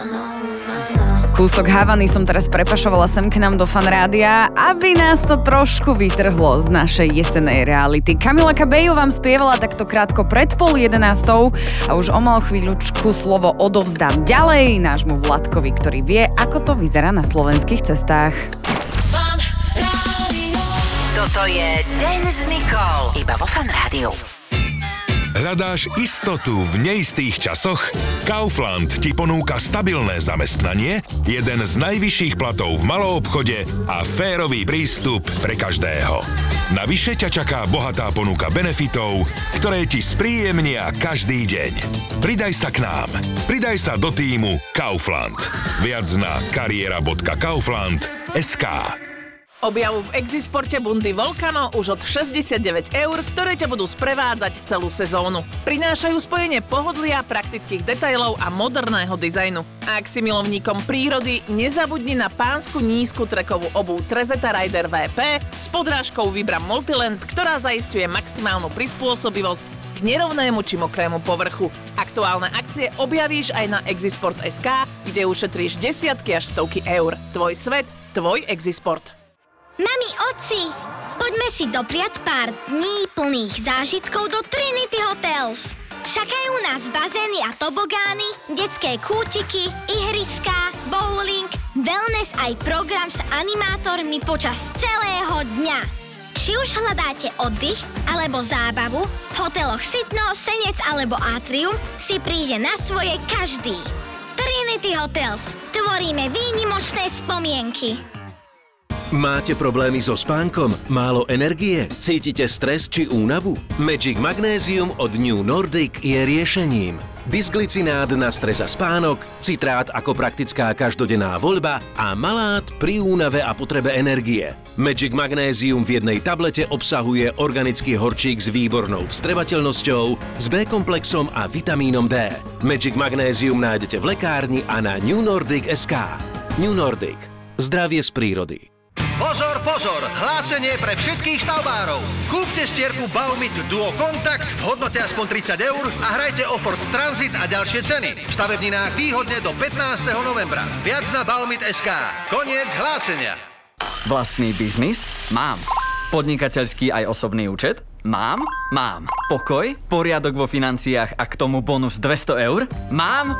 Kúsok Havany som teraz prepašovala sem k nám do Fanrádia, aby nás to trošku vytrhlo z našej jesenej reality. Kamila Cabello vám spievala takto krátko pred 10:30 a už o malú chvíľučku slovo odovzdám ďalej nášmu Vladkovi, ktorý vie, ako to vyzerá na slovenských cestách. Toto je Deň s Nikol, iba vo Fanrádiu. Hľadáš istotu v neistých časoch? Kaufland ti ponúka stabilné zamestnanie, jeden z najvyšších platov v maloobchode a férový prístup pre každého. Navyše ťa čaká bohatá ponuka benefitov, ktoré ti spríjemnia každý deň. Pridaj sa k nám. Pridaj sa do tímu Kaufland. Viac na kariera.kaufland.sk. Objavu v Exisporte bundy Volcano už od 69 €, ktoré ťa budú sprevádzať celú sezónu. Prinášajú spojenie pohodlia, praktických detailov a moderného dizajnu. A ak si milovníkom prírody, nezabudni na pánsku nízku trekovú obuv Trezeta Rider VP s podrážkou Vibram Multiland, ktorá zaisťuje maximálnu prispôsobivosť k nerovnému či mokrému povrchu. Aktuálne akcie objavíš aj na Exisport.sk, kde ušetríš desiatky až stovky eur. Tvoj svet, tvoj Exisport. Mami, otci, poďme si dopriať pár dní plných zážitkov do Trinity Hotels. Čakajú nás bazény a tobogány, detské kútiky, ihriská, bowling, wellness aj program s animátormi počas celého dňa. Či už hľadáte oddych alebo zábavu, v hoteloch Sitno, Senec alebo Atrium si príde na svoje každý. Trinity Hotels. Tvoríme výnimočné spomienky. Máte problémy so spánkom? Málo energie? Cítite stres či únavu? Magic Magnézium od New Nordic je riešením. Bisglicinát na stres a spánok, citrát ako praktická každodenná voľba a malát pri únave a potrebe energie. Magic Magnézium v jednej tablete obsahuje organický horčík s výbornou vstrebateľnosťou, s B-komplexom a vitamínom D. Magic Magnézium nájdete v lekárni a na newnordic.sk. New Nordic. Zdravie z prírody. Pozor, pozor! Hlásenie pre všetkých stavbárov. Kúpte stierku Baumit Duo Contact v hodnote aspoň 30 € a hrajte o Ford Transit a ďalšie ceny. V stavebninách výhodne do 15. novembra. Viac na Baumit.sk. Koniec hlásenia. Vlastný biznis? Mám. Podnikateľský aj osobný účet? Mám. Pokoj, poriadok vo financiách a k tomu bonus 200 €? Mám.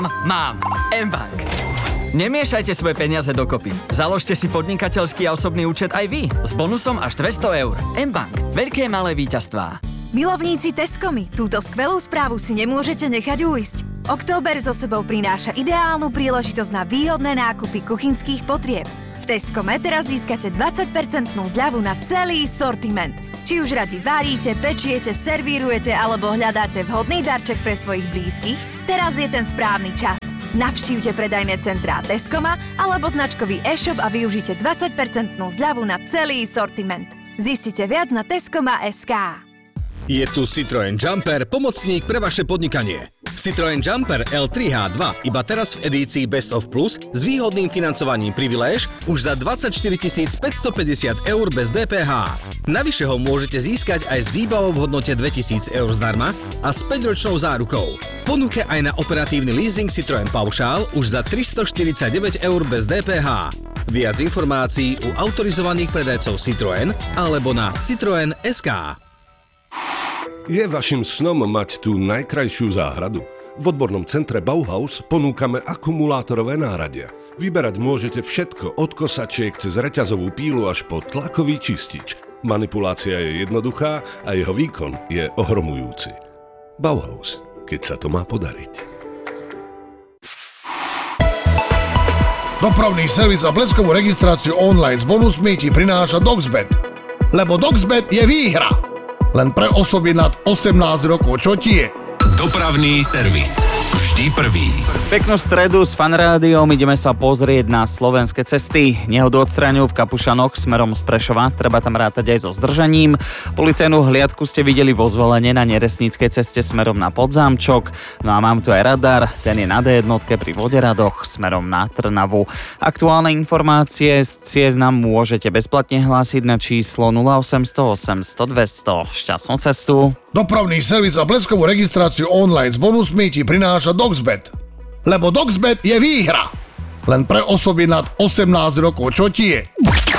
mBank. Nemiešajte svoje peniaze dokopy. Založte si podnikateľský a osobný účet aj vy s bonusom až 200 €. mBank. Veľké malé víťazstvá. Milovníci Tescomy, túto skvelú správu si nemôžete nechať ujsť. Október so sebou prináša ideálnu príležitosť na výhodné nákupy kuchynských potrieb. V Tescome teraz získate 20% zľavu na celý sortiment. Či už radi varíte, pečiete, servírujete alebo hľadáte vhodný darček pre svojich blízkych, teraz je ten správny čas. Navštívte predajné centrá Tescoma alebo značkový e-shop a využite 20% zľavu na celý sortiment. Zistite viac na tescoma.sk. Je tu Citroën Jumper, pomocník pre vaše podnikanie. Citroën Jumper L3H2 iba teraz v edícii Best of Plus s výhodným financovaním Priviléž už za 24 550 € bez DPH. Navyše ho môžete získať aj s výbavou v hodnote 2000 € zdarma a s 5-ročnou zárukou. Ponuke aj na operatívny leasing Citroën Paušál už za 349 € bez DPH. Viac informácií u autorizovaných predajcov Citroën alebo na citroen.sk. Je vašim snom mať tú najkrajšiu záhradu? V odbornom centre Bauhaus ponúkame akumulátorové náradia. Vyberať môžete všetko od kosačiek cez reťazovú pílu až po tlakový čistič. Manipulácia je jednoduchá a jeho výkon je ohromujúci. Bauhaus, keď sa to má podariť. Dopravný servis a bleskovú registráciu online s bonusmi ti prináša Doxbet. Lebo Doxbet je výhra. Len pre osoby nad 18 rokov. Čo ti je? Dopravný servis. Vždy prvý. Peknú stredu s Fanrádiom ideme sa pozrieť na slovenské cesty. Nehodu odstráňujú v Kapušanoch smerom z Prešova. Treba tam rátať aj so zdržaním. Policajnú hliadku ste videli vo Zvolene na Neresníckej ceste smerom na Podzámčok. No a mám tu aj radar. Ten je na D1 pri Voderadoch smerom na Trnavu. Aktuálne informácie z ciest nám môžete bezplatne hlásiť na číslo 0800 800 200. Šťastnú cestu. Dopravný servis a bleskovú registráciu online s bonusmi ti prináša Doxbet. Lebo DOXBET je výhra. Len pre osoby nad 18 rokov, čo ti je?